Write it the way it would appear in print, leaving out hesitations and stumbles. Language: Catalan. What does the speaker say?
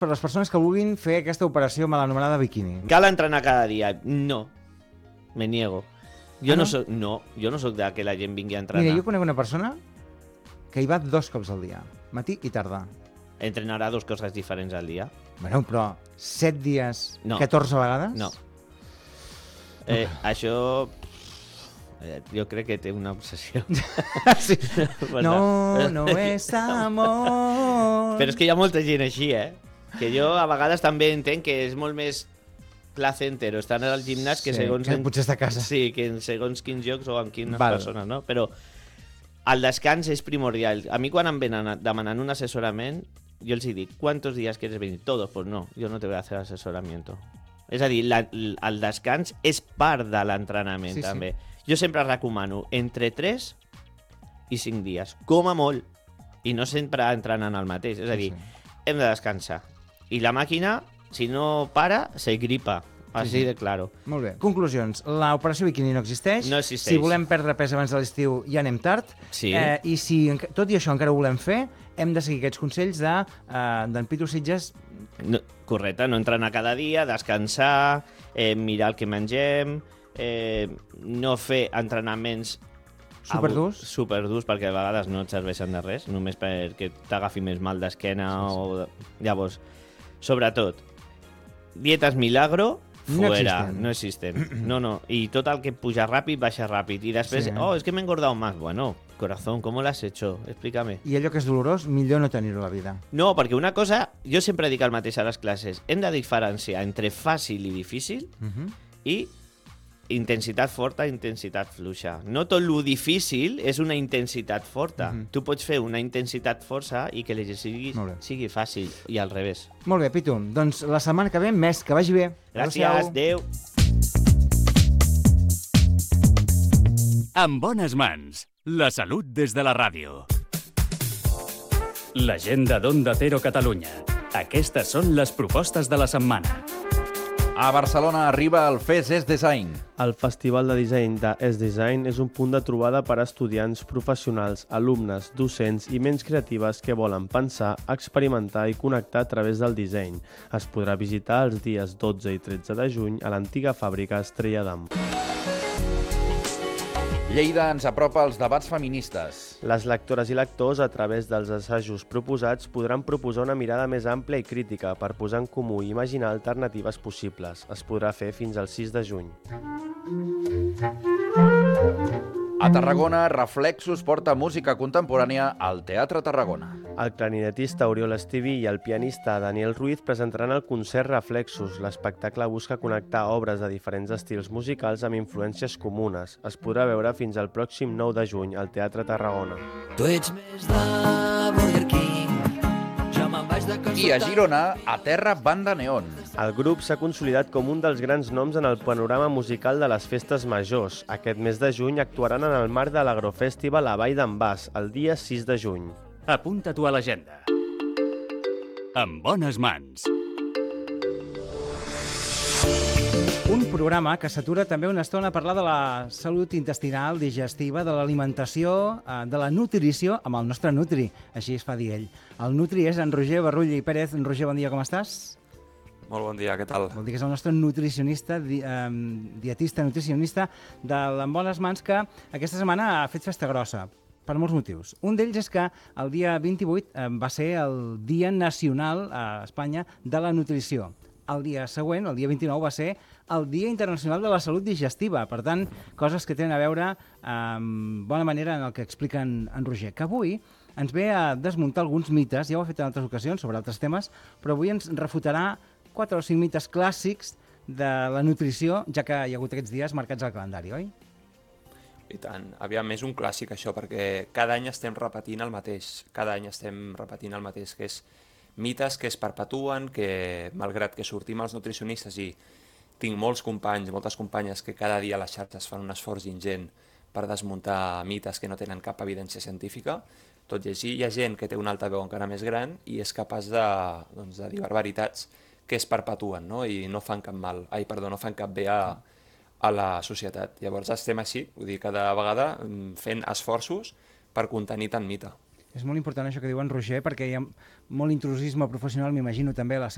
per les persones que vulguin fer aquesta operació mal anomenada biquini. Cal entrenar cada dia. No, me niego. Jo no soc de que la gent vingui a entrenar. Mira, jo conec una persona que hi va 2 cops al dia, matí i tarda. Entrenarà 2 coses diferents al dia? Bueno, però 7 dies, No. 14 vegades? No. Això... jo crec que té una obsessió. Sí. No és amor. Però és que hi ha molta gent així, que jo a vegades també entenc que és molt més placentero estar al gimnàs que segons... que potser estar a casa. Sí, que en segons quins jocs o amb quines persones, no? Però el descans és primordial. A mi quan em venen demanant un assessorament, jo els dic, ¿cuántos días quieres venir? Todos. Pues no, yo no te voy a hacer asesoramiento. És a dir, el descans és part de l'entrenament, sí, també. Sí. Jo sempre recomano entre 3 i 5 dies, com a molt, i no sempre entrenant el mateix. És a dir, hem de descansar. I la màquina, si no para, se gripa. Així de claro. Molt bé. Conclusions. L'operació biquini no existeix. No existeix. Si volem perdre pes abans de l'estiu ja anem tard. Sí. I si tot i això encara ho volem fer, hem de seguir aquests consells d'en Pitu Sitges. No, correcte, no entrenar cada dia, descansar, mirar el que mengem, no fer entrenaments superdurs perquè a vegades no et serveixen de res, només perquè t'agafi més mal d'esquena. Llavors, sobretot, dietes milagro, fuera, no existen. No. I tot el que puja ràpid, baixa ràpid. I després, és que m'he engordado más. Bueno, corazón, ¿cómo lo has hecho? Explícame. I allò que és dolorós, millor no tenir-ho a la vida. No, perquè una cosa, jo sempre dic el mateix a les classes, hem de diferenciar entre fàcil i difícil i intensitat forta i intensitat fluixa. No tot lo difícil és una intensitat forta. Tu pots fer una intensitat força i que l'exercici sigui fàcil i al revés. Molt bé, Pitu. Doncs la setmana que ve, més, que vagi bé. Gràcies, adéu. En bones mans, la salut des de la ràdio. L'agenda d'Onda Cero Catalunya. Aquestes són les propostes de la setmana. A Barcelona arriba el FES Es Design. El Festival de Disseny de Es Design és un punt de trobada per a estudiants, professionals, alumnes, docents i ments creatives que volen pensar, experimentar i connectar a través del disseny. Es podrà visitar els dies 12 i 13 de juny a l'antiga fàbrica Estrella d'Am. Lleida ens apropa als debats feministes. Les lectores i lectors, a través dels assajos proposats, podran proposar una mirada més àmplia i crítica per posar en comú i imaginar alternatives possibles. Es podrà fer fins al 6 de juny. A Tarragona, Reflexos porta música contemporània al Teatre Tarragona. El clarinetista Oriol Estiví i el pianista Daniel Ruiz presentaran el concert Reflexos. L'espectacle busca connectar obres de diferents estils musicals amb influències comunes. Es podrà veure fins al pròxim 9 de juny al Teatre Tarragona. Tu ets més de Burger King, jo me'n vaig de calçotar. I a Girona, a Terra Banda Neon. El grup s'ha consolidat com un dels grans noms en el panorama musical de les festes majors. Aquest mes de juny actuaran en el marc de l'Agrofestival a Vall d'en Bas, el dia 6 de juny. Apunta-t'ho a l'agenda. En bones mans. Un programa que s'atura també una estona a parlar de la salut intestinal, digestiva, de l'alimentació, de la nutrició, amb el nostre Nutri, així es fa dir ell. El Nutri és en Roger Barrull i Pérez. Roger, bon dia, com estàs? Molt bon dia, què tal? Vol dir que és el nostre nutricionista, dietista nutricionista de l'En Bones Mans, que aquesta setmana ha fet festa grossa, per molts motius. Un d'ells és que el dia 28 va ser el Dia Nacional a Espanya de la Nutrició. El dia següent, el dia 29, va ser el Dia Internacional de la Salut Digestiva. Per tant, coses que tenen a veure amb bona manera en el que explica en Roger, que avui ens ve a desmuntar alguns mites, ja ho ha fet en altres ocasions sobre altres temes, però avui ens refutarà 4 o 5 mites clàssics de la nutrició, ja que hi ha hagut aquests dies marcats al calendari, oi? I tant. Aviam, és un clàssic això, perquè cada any estem repetint el mateix. Cada any estem repetint el mateix, que és mites que es perpetuen, que malgrat que sortim els nutricionistes i tinc molts companys, moltes companyes que cada dia a les xarxes fan un esforç ingent per desmuntar mites que no tenen cap evidència científica, tot i així hi ha gent que té un altaveu encara més gran i és capaç de dir barbaritats que es perpetuen, no? I no fan cap mal, no fan cap bé a la societat. Llavors estem així, vull dir, cada vegada fent esforços per contenir tant mite. És molt important això que diu en Roger, perquè hi ha molt intrusisme professional, m'imagino també a la seva